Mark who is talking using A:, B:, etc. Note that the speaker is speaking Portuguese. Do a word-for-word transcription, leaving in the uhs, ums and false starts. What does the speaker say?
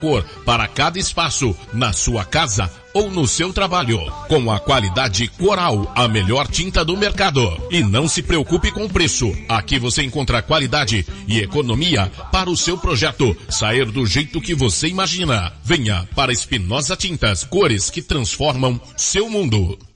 A: cor para cada espaço, na sua casa ou no seu trabalho. Com a qualidade Coral, a melhor tinta do mercado. E não se preocupe com o preço. Aqui você encontra qualidade e economia para o seu projeto sair do jeito que você imagina. Venha para Espinosa Tintas, cores que transformam seu mundo.